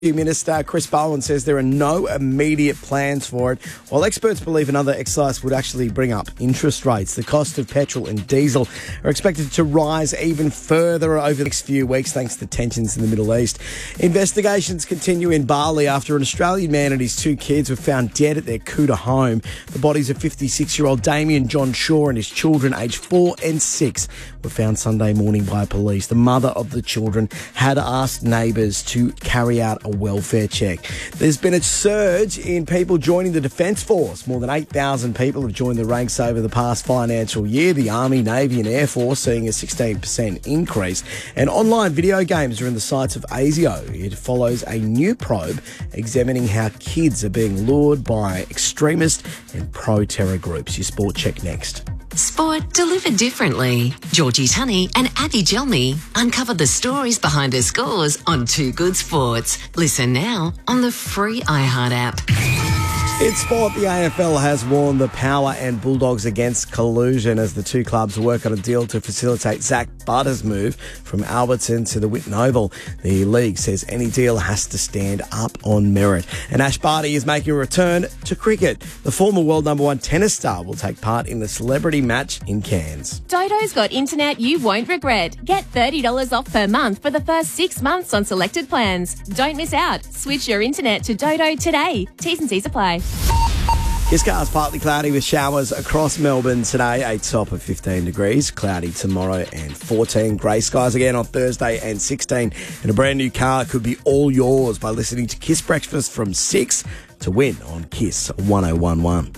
Minister Chris Bowen says there are no immediate plans for it, while experts believe another exercise would actually bring up interest rates. The cost of petrol and diesel are expected to rise even further over the next few weeks thanks to tensions in the Middle East. Investigations continue in Bali after an Australian man and his two kids were found dead at their Kuta home. The bodies of 56-year-old Damien John Shaw and his children aged 4 and 6 were found Sunday morning by police. The mother of the children had asked neighbours to carry out a welfare check. There's been a surge in people joining the Defence Force. More than 8,000 people have joined the ranks over the past financial year. The Army, Navy and Air Force seeing a 16% increase. And online video games are in the sights of ASIO. It follows a new probe examining how kids are being lured by extremist and pro-terror groups. Your sport check next. Sport delivered differently. Georgie Tunney and Abby Gelmy uncover the stories behind the scores on Too Good Sports. Listen now on the free iHeart app. In sport, the AFL has warned the Power and Bulldogs against collusion as the two clubs work on a deal to facilitate Zach Butters' move from Alberton to the Whitten Oval. The league says any deal has to stand up on merit. And Ash Barty is making a return to cricket. The former world number one tennis star will take part in the celebrity match in Cairns. Dodo's got internet you won't regret. Get $30 off per month for the first 6 months on selected plans. Don't miss out. Switch your internet to Dodo today. T's and C's apply. It's partly cloudy with showers across Melbourne today, a top of 15 degrees. Cloudy tomorrow and 14. Grey skies again on Thursday and 16. And a brand new car could be all yours by listening to Kiss Breakfast from 6 to win on Kiss 1011.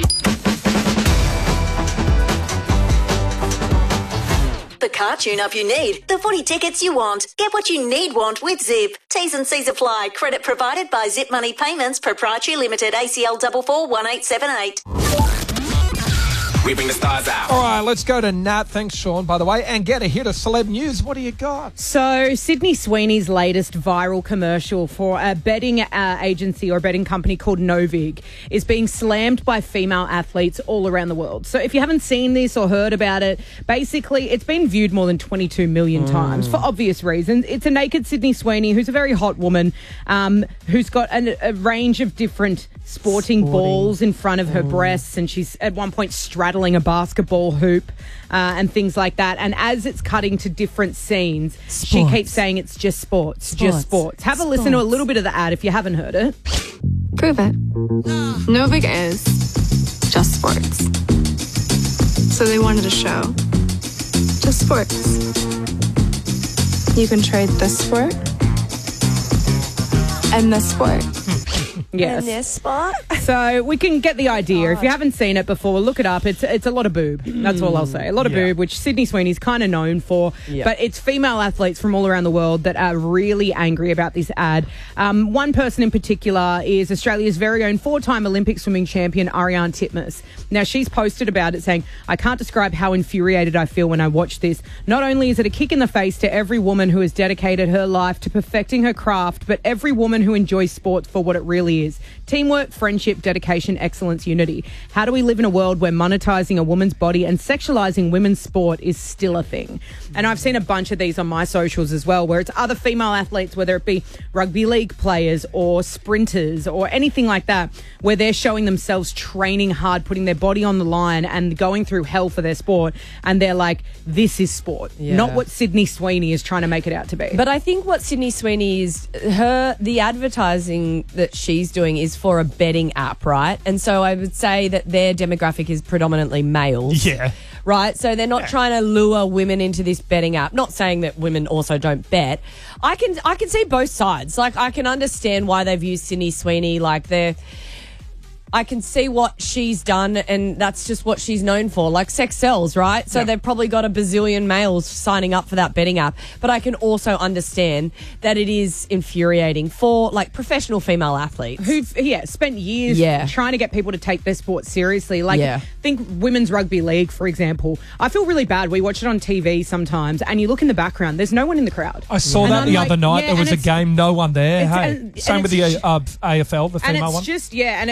The car tune-up you need, the footy tickets you want. Get what you need want with Zip. T's and C's apply. Credit provided by Zip Money Payments, Proprietary Limited, ACL 441878. We bring the stars out. All right, let's go to Nat. Thanks, Sean, by the way, and get a hit of celeb news. What do you got? So, Sydney Sweeney's latest viral commercial for a betting agency or betting company called Novig is being slammed by female athletes all around the world. So, if you haven't seen this or heard about it, basically, it's been viewed more than 22 million times for obvious reasons. It's a naked Sydney Sweeney who's a very hot woman who's got a range of different sporting balls in front of her breasts, and she's at one point straddling a basketball hoop and things like that. And as it's cutting to different scenes, she keeps saying it's just sports. Just sports. Have a listen to a little bit of the ad if you haven't heard it. Prove it. Novig is just sports. So they wanted a show. Just sports. You can trade this sport and this sport. Yes. In this spot. So we can get the idea. If you haven't seen it before, look it up. It's a lot of boob. That's all I'll say. A lot of boob, which Sydney Sweeney's kind of known for. Yeah. But it's female athletes from all around the world that are really angry about this ad. One person in particular is Australia's very own 4-time Olympic swimming champion, Ariarne Titmus. Now, she's posted about it saying, I can't describe how infuriated I feel when I watch this. Not only is it a kick in the face to every woman who has dedicated her life to perfecting her craft, but every woman who enjoys sports for what it really is. Teamwork, friendship, dedication, excellence, unity. How do we live in a world where monetizing a woman's body and sexualizing women's sport is still a thing? And I've seen a bunch of these on my socials as well, where it's other female athletes, whether it be rugby league players or sprinters or anything like that, where they're showing themselves training hard, putting their body on the line and going through hell for their sport. And they're like, this is sport, not what Sydney Sweeney is trying to make it out to be. But I think what Sydney Sweeney is, the advertising that she's doing is for a betting app, right? And so I would say that their demographic is predominantly males. Yeah. Right? So they're not trying to lure women into this betting app. Not saying that women also don't bet. I can see both sides. Like, I can understand why they've used Sydney Sweeney. Like, I can see what she's done, and that's just what she's known for. Like, sex sells, right? So they've probably got a bazillion males signing up for that betting app. But I can also understand that it is infuriating for, like, professional female athletes. Who've, spent years trying to get people to take their sport seriously. Like, think women's rugby league, for example. I feel really bad. We watch it on TV sometimes, and you look in the background, there's no one in the crowd. I saw that the other night. There was a game, no one there. Same with the AFL, the female one. And it's just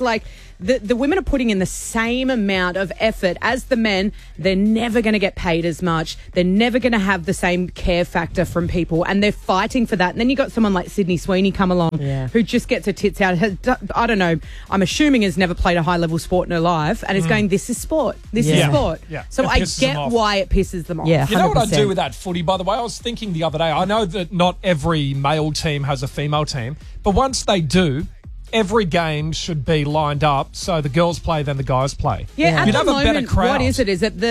like the women are putting in the same amount of effort as the men. They're never going to get paid as much. They're never going to have the same care factor from people, and they're fighting for that. And then you got someone like Sydney Sweeney come along, who just gets her tits out. I don't know. I'm assuming has never played a high level sport in her life, and is going, "This is sport. This is sport." Yeah. So I get why it pisses them off. Yeah, You know what I 100%. do with that footy, by the way? I was thinking the other day, I know that not every male team has a female team, but once they do, every game should be lined up so the girls play, then the guys play. Yeah, at You'd the have a better moment, crowd. what is it? Is it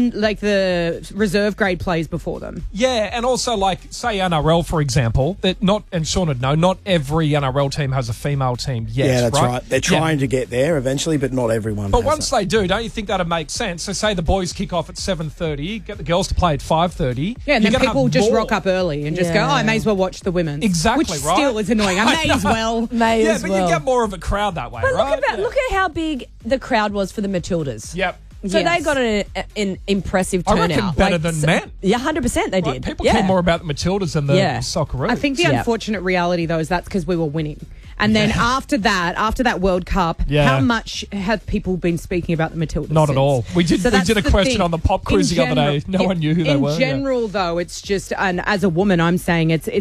the reserve grade plays before them? Yeah, and also, like, say NRL, for example, that not, and Sean would know, not every NRL team has a female team yet, Yeah, that's right. They're Yeah. trying to get there eventually, but not everyone. But has once that. they do, don't you think that'd make sense? So say the boys kick off at 7:30, get the girls to play at 5:30. Yeah, and you're then gonna people have just more. rock up early and just go, I may as well watch the women. Exactly, Which right? still is annoying. I may as well. May Yeah, as but well. you get more of a crowd that way, But right? look at how big the crowd was for the Matildas. Yep. So Yes. they got an impressive I turnout. reckon better than men. Yeah, 100% they Right, did. people yeah. care more about the Matildas than the Yeah. Socceroos. I think the Yeah. unfortunate reality, though, is that's because we were winning. And then after that World Cup, Yeah. how much have people been speaking about the Matildas? Not at since? all. We did that's a the question thing. on the pop quiz In the other day. No one knew who they were. In general, though, it's just, and as a woman, I'm saying it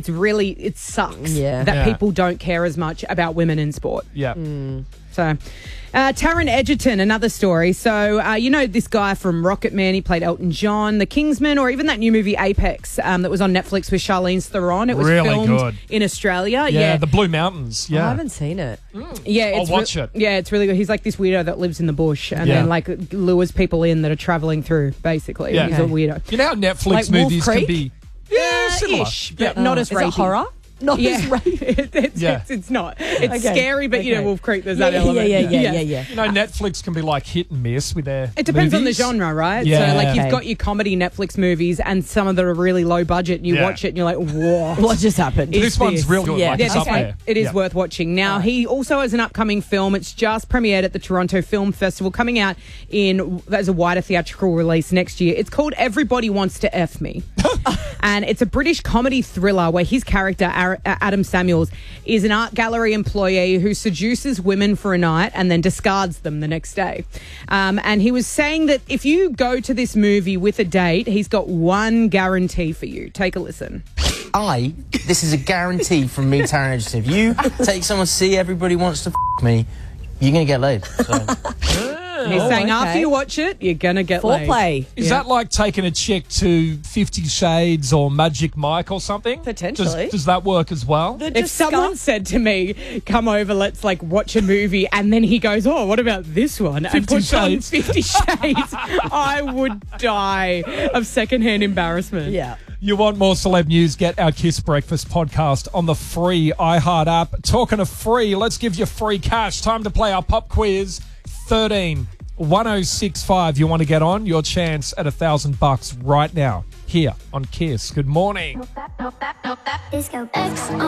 sucks Yeah. that Yeah. people don't care as much about women in sport. Yeah. So, Taron Egerton, another story. So, you know this guy from Rocket Man, he played Elton John, The Kingsman, or even that new movie Apex that was on Netflix with Charlize Theron. It was Really filmed good. in Australia. Yeah, the Blue Mountains. I Yeah. haven't seen it. Yeah, I'll watch it. Yeah, it's really good. He's like this weirdo that lives in the bush and Yeah. then like lures people in that are traveling through, basically. Yeah. He's a weirdo. You know how Netflix Like Wolf movies can Creek? be similar. Ish, but Yeah. not as Is rapey. it horror? Not Yeah, as rapey. Yeah. it's not. It's Okay, scary, but you know, okay. Wolf Creek, there's Yeah, that element. yeah. You know, Netflix can be like hit and miss with their It depends on the movies. genre, right? Yeah. So, like, Okay. you've got your comedy Netflix movies and some of them are really low budget, and you Yeah. watch it and you're like, whoa. What just happened? Is This one's this- real good. Yeah. Like, Yeah, it's Yes, up there. it is Yeah. worth watching. Now, he also has an upcoming film. It's just premiered at the Toronto Film Festival, coming out as a wider theatrical release next year. It's called Everybody Wants to F Me. And it's a British comedy thriller where his character, Adam Samuels, is an art gallery employee who seduces women for a night and then discards them the next day. And he was saying that if you go to this movie with a date, he's got one guarantee for you. Take a listen. This is a guarantee from me, Taron Egerton. If you take someone to see Everybody Wants to F me, you're going to get laid. So. He's saying okay. after you watch it, you're going to get laid. Foreplay. Is that like taking a chick to 50 Shades or Magic Mike or something? Potentially. Does that work as well? If someone said to me, come over, let's like watch a movie, and then he goes, oh, what about this one? And 50 puts on Shades. 50 Shades, I would die of secondhand embarrassment. Yeah. You want more celeb news? Get our Kiss Breakfast podcast on the free iHeart app. Talking of free, let's give you free cash. Time to play our pop quiz. 13-1065. You want to get on? Your chance at $1,000 right now here on Kiss. Good morning. Disco X on